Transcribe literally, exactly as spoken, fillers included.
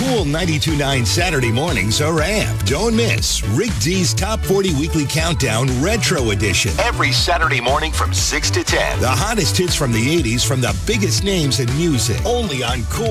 Cool ninety-two point nine Saturday mornings are amped. Don't miss Rick D's Top forty Weekly Countdown Retro Edition. Every Saturday morning from six to ten. The hottest hits from the eighties from the biggest names in music. Only on Cool.